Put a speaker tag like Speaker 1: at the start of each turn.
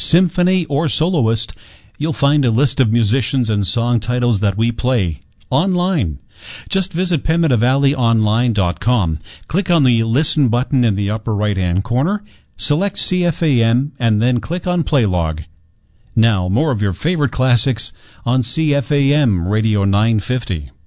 Speaker 1: symphony, or soloist, you'll find a list of musicians and song titles that we play online. Just visit PimetaValleyOnline.com, click on the Listen button in the upper right-hand corner, select CFAM, and then click on Play Log. Now, more of your favorite classics on CFAM Radio 950.